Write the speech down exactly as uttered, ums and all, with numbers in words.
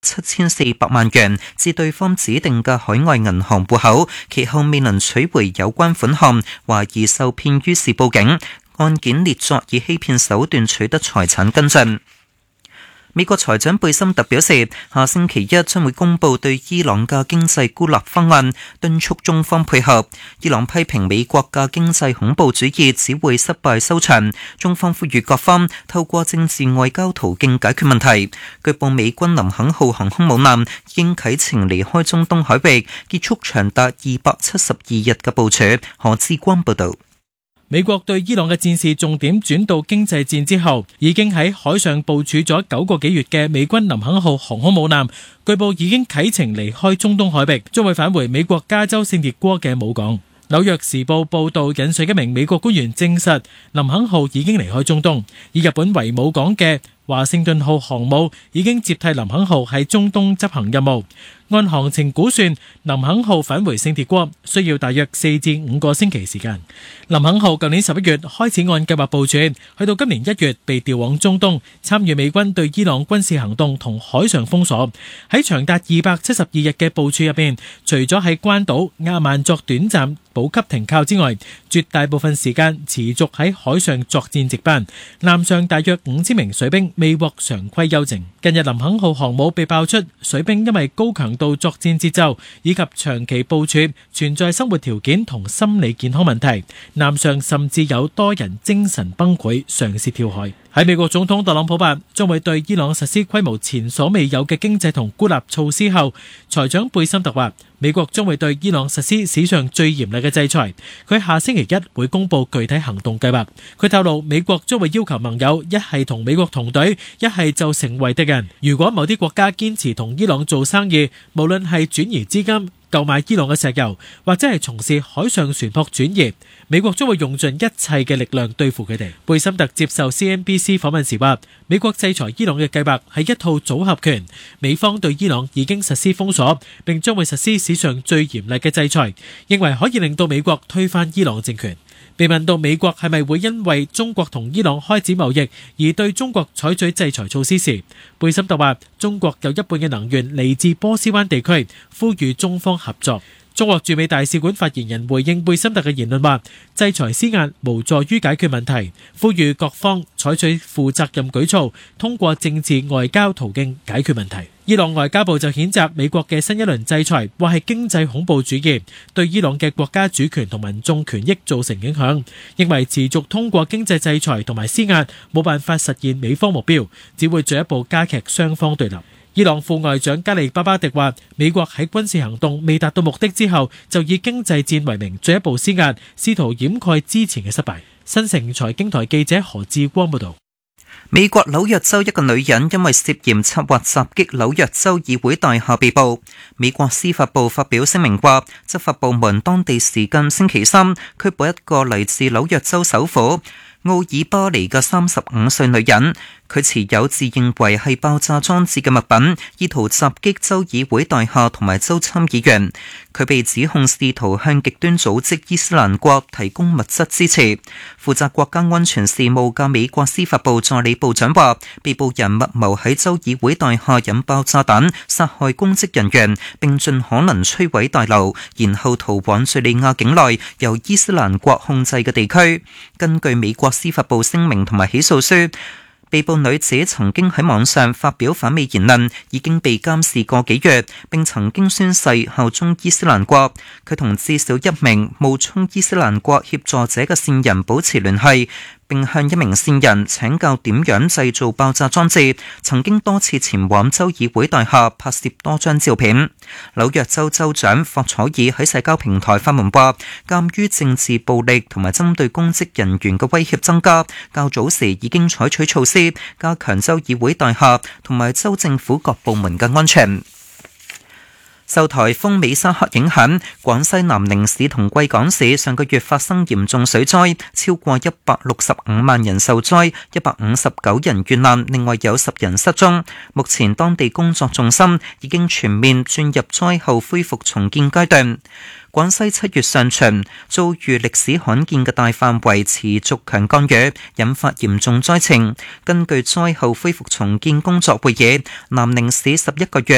七千四百萬元至對方指定嘅海外銀行戶口，其後未能取回有關款項，懷疑受騙，於是報警。案件列作以欺騙手段取得財產跟進。美國財長貝森特表示，下星期一將會公布對伊朗嘅經濟孤立方案，敦促中方配合。伊朗批評美國嘅經濟恐怖主義只會失敗收場，中方呼籲各方透過政治外交途徑解決問題。據報美軍林肯號航空母艦已經啟程離開中東海域，結束長達二百七十二日嘅部署。何志光報道。 美國對伊朗嘅戰事重點轉到經濟戰之後，已經喺海上部署咗九個幾月嘅美軍林肯號航空母艦，據報已經啟程離開中東海域，將會返回美國加州聖迭戈嘅母港。紐約時報報道引述一名美國官員證實，林肯號已經離開中東，以日本為母港嘅華盛頓號航母已經接替林肯號喺中東執行任務。按行程估算，林肯號返回聖迭戈需要大約四至五個星期時間。林肯號舊年十一月開始按計劃部署，去到今年一月被調往中東，參與美軍對伊朗軍事行動同海上封鎖。喺長達二百七十二日嘅部署入邊，除咗喺關島亞曼作短暫補給停靠之外，絕大部分時間持續喺海上作戰值班。艦上大約五千名水兵未獲常規休整。近日林肯號航母被爆出水兵因為高強度作戰節奏以及長期部署存在生活條件同心理健康問題，艦上甚至有多人精神崩潰，嘗試跳海。喺美國總統特朗普話將會對伊朗實施規模前所未有嘅經濟同孤立措施後，財長貝森特話美國將會對伊朗實施史上最嚴厲嘅制裁。佢下星期一會公布具體行動計劃。佢透露美國將會要求盟友一係同美國同隊，一係就成為敵人。如果某啲國家堅持同伊朗做生意，無論係轉移資金、購買伊朗嘅石油，或者係從事海上船舶轉移，美國將會用盡一切嘅力量對付佢哋。貝森特接受 C N B C 訪問時話，美國制裁伊朗嘅計劃係一套組合拳，美方對伊朗已經實施封鎖，並將會實施史上最嚴厲嘅制裁，認為可以令到美國推翻伊朗政權。被問到美國係咪會因為中國同伊朗開展貿易而對中國採取制裁措施時，貝森特話中國有一半嘅能源嚟自波斯灣地區，呼籲中方合作。中國駐美大使館發言人回應貝森特嘅言論話，制裁施壓無助於解決問題，呼籲各方採取負責任舉措，通過政治外交途徑解決問題。伊朗外交部就譴責美國嘅新一輪制裁，話係經濟恐怖主義，對伊朗嘅國家主權同民眾權益造成影響，認為持續通過經濟制裁同埋施壓冇辦法實現美方目標，只會進一步加劇雙方對立。伊朗副外長加利巴巴迪話，美國喺軍事行動未達到目的之後，就以經濟戰為名進一步施壓，試圖掩蓋之前嘅失敗。新城財經台記者何志光報道。 美國紐約州一個女人因為涉嫌策劃襲擊紐約州議會大廈被捕。美國司法部發表聲明話，執法部門當地時間星期三拘捕一個嚟自紐約州首府奧爾巴尼嘅三十五歲女人，佢持有自認為係爆炸裝置嘅物品，意圖襲擊州議會大廈同埋州參議員。佢被指控試圖向極端組織伊斯蘭國提供物質支持。負責國家安全事務嘅美國司法部助理部長話，被捕人密謀喺州議會大廈引爆炸彈，殺害公職人員，並盡可能摧毀大樓，然後逃往敘利亞境內由伊斯蘭國控制嘅地區。根據美國司法部聲明同埋起訴書，被捕女子曾經喺網上發表反美言論，已經被監視個幾月，並曾經宣誓效忠伊斯蘭國。佢同至少一名冒充伊斯蘭國協助者嘅線人保持聯繫，並向一名線人請教點樣製造爆炸裝置，曾經多次前往州議會大廈拍攝多張照片。紐約州州長霍楚爾喺社交平台發文話，鑑於政治暴力同埋針對公職人員嘅威脅增加，較早時已經採取措施加強州議會大廈同埋州政府各部門嘅安全。受颱風美沙克影響，廣西南寧市同貴港市上個月發生嚴重水災，超過一百六十五萬人受災，一百五十九人遇難，另外有十人失蹤。目前當地工作重心已經全面轉入災後恢復重建階段。廣西七月上旬遭遇歷史罕見嘅大範圍持續強降雨，引發嚴重災情。根據災後恢復重建工作會議，南寧市十一個月